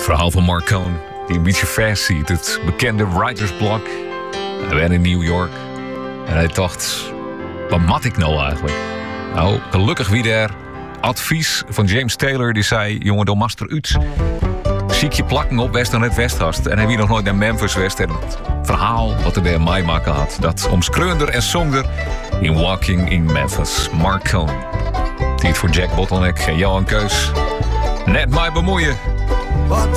verhaal van Marcone, die een beetje vast ziet. Het bekende writersblok. Hij werd in New York. En hij dacht, wat mat ik nou eigenlijk? Nou, gelukkig weer advies van James Taylor. Die zei, jongen, door master uits. Ziek je plakken op West dan het Westhast. En hij wie nog nooit naar Memphis West. En het verhaal wat er bij mij maken had. Dat omskreunde en zongde in Walking in Memphis. Marcone. Tijd voor Jack Bottleneck en Johan Keus. Net mij bemoeien.